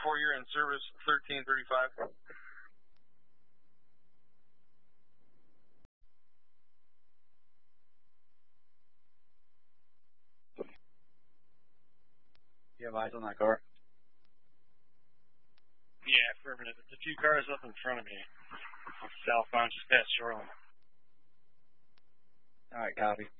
4-year in service, 1335. You have eyes on that car? Yeah, affirmative. It's a few cars up in front of me. Southbound, just past Shoreline. All right, copy.